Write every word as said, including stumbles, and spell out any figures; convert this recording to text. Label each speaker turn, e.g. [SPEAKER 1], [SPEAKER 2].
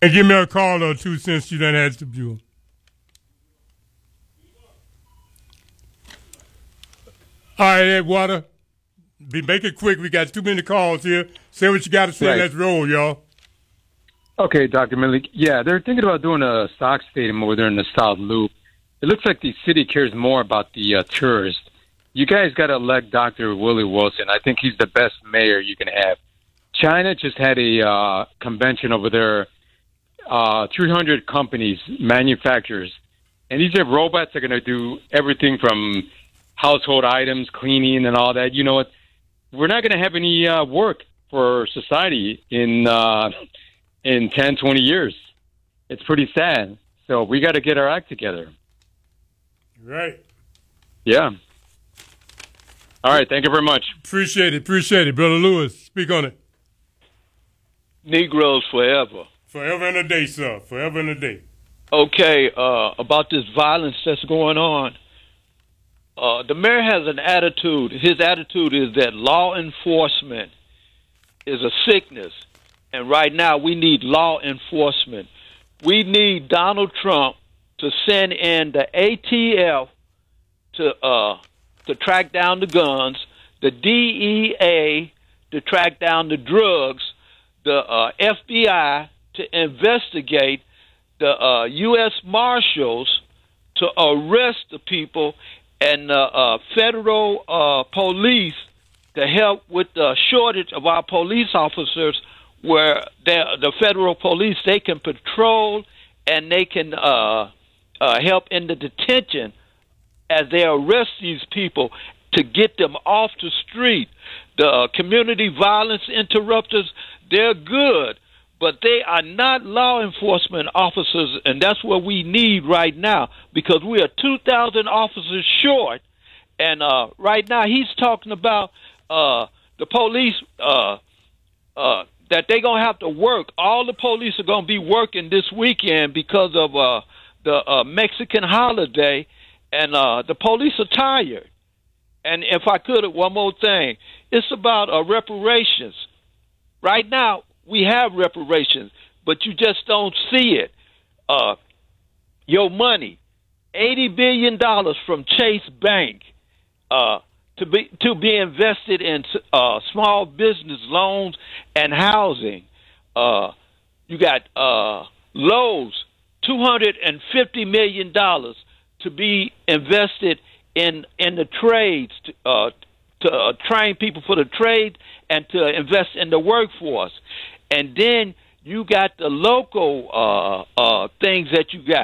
[SPEAKER 1] And give me a call or two since you done had the view. All right, Edgewater. Be make it quick. We got too many calls here. Say what you got to say.
[SPEAKER 2] Right.
[SPEAKER 1] Let's roll, y'all.
[SPEAKER 2] Okay, Doctor Malik. Yeah, they're thinking about doing a soccer stadium over there in the South Loop. It looks like the city cares more about the uh, tourists. You guys got to elect Doctor Willie Wilson. I think he's the best mayor you can have. China just had a uh, convention over there, uh, three hundred companies, manufacturers, and these are robots that are going to do everything from household items, cleaning, and all that. You know what? We're not going to have any uh, work for society in uh, in ten, twenty years. It's pretty sad. So we got to get our act together.
[SPEAKER 1] Right.
[SPEAKER 2] Yeah. All right. Thank you very much.
[SPEAKER 1] Appreciate it. Appreciate it. Brother Lewis, speak on it.
[SPEAKER 3] Negroes forever.
[SPEAKER 1] Forever and a day, sir. Forever and a day.
[SPEAKER 3] Okay, uh, about this violence that's going on. Uh, the mayor has an attitude. His attitude is that law enforcement is a sickness. And right now we need law enforcement. We need Donald Trump to send in the A T F to uh, to track down the guns, the D E A to track down the drugs, the uh, F B I to investigate, the uh, U S Marshals to arrest the people, and the uh, federal uh, police to help with the shortage of our police officers, where the federal police, they can patrol and they can uh, uh, help in the detention as they arrest these people to get them off the street. The uh, community violence interrupters, they're good, but they are not law enforcement officers, and that's what we need right now, because we are two thousand officers short, and uh, right now he's talking about uh, the police, uh, uh, that they're going to have to work. All the police are going to be working this weekend because of uh, the uh, Mexican holiday, and uh, the police are tired. And if I could, one more thing, it's about uh, reparations. Right now, we have reparations, but you just don't see it. Uh, your money, eighty billion dollars from Chase Bank, uh, to be to be invested in uh, small business loans and housing. Uh, you got uh, Lowe's, two hundred fifty million dollars to be invested in in the trades, to, uh, to uh, train people for the trade and to invest in the workforce. And then you got the local uh, uh, things that you got.